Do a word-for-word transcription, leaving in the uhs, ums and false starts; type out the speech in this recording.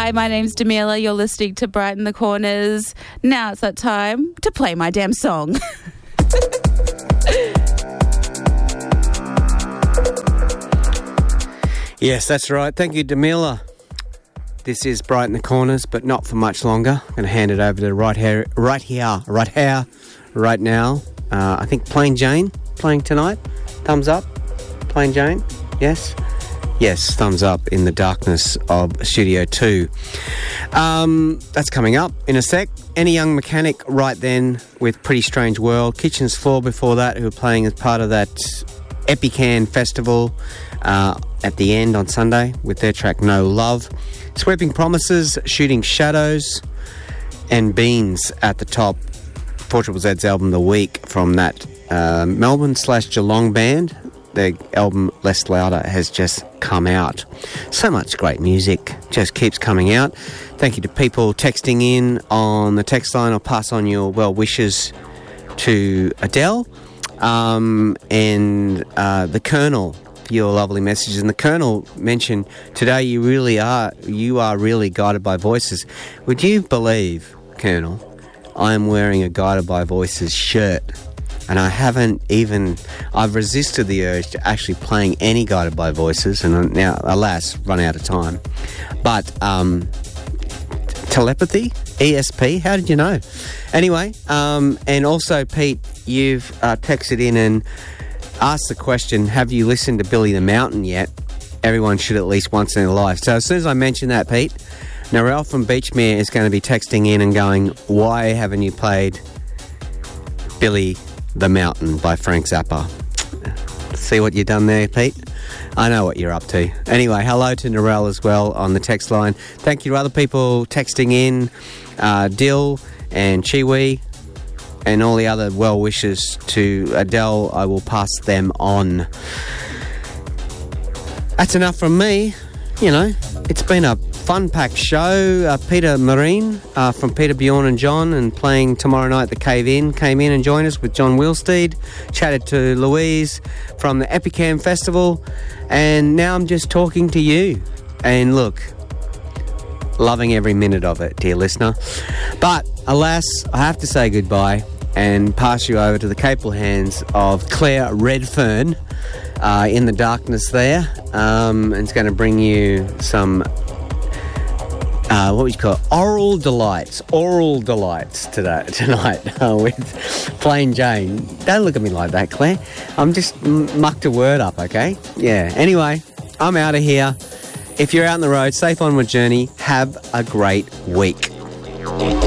Hi, my name's Demila. You're listening to Brighten the Corners. Now it's that time to play my damn song. Yes, that's right. Thank you, Demila. This is Brighten the Corners, but not for much longer. I'm going to hand it over to right here, right here, right here, right now. Uh, I think Plain Jane playing tonight. Thumbs up. Plain Jane. Yes. Yes, thumbs up in the darkness of Studio two. Um, that's coming up in a sec. Any Young Mechanic right then with Pretty Strange World. Kitchen's Floor before that, who are playing as part of that Epican Festival uh, at the end on Sunday with their track No Love. Sweeping Promises, Shooting Shadows, and Beans at the top. four Triple Z's album The Week from that uh, Melbourne slash Geelong band. The album Less Louder has just come out. So much great music just keeps coming out. Thank you to people texting in on the text line. I'll pass on your well wishes to Adele um, and uh, the Colonel for your lovely messages. And the Colonel mentioned today you really are, you are really guided by voices. Would you believe, Colonel, I am wearing a Guided by Voices shirt? And I haven't even, I've resisted the urge to actually playing any Guided by Voices, and I'm now, alas, run out of time. But, um, telepathy, E S P, how did you know? Anyway, um, and also, Pete, you've uh, texted in and asked the question, have you listened to Billy the Mountain yet? Everyone should at least once in their life. So as soon as I mention that, Pete, Narelle from Beachmere is going to be texting in and going, why haven't you played Billy the Mountain by Frank Zappa? See what you've done there, Pete? I know what you're up to. Anyway, hello to Narelle as well on the text line. Thank you to other people texting in, uh, Dill and Chiwi and all the other well wishes to Adele. I will pass them on. That's enough from me. You know, it's been a fun-packed show. Uh, Peter Marine uh, from Peter, Bjorn and John, and playing tomorrow night at the Cave Inn, came in and joined us with John Wilsteed. Chatted to Louise from the Epican Festival, and now I'm just talking to you. And look, loving every minute of it, dear listener. But alas, I have to say goodbye and pass you over to the capable hands of Claire Redfern uh, in the darkness there. Um, and it's going to bring you some Uh, what would you call it? Oral delights. Oral delights today, tonight uh, with Plain Jane. Don't look at me like that, Claire. I'm just m- mucked a word up, okay? Yeah. Anyway, I'm out of here. If you're out on the road, safe onward journey. Have a great week.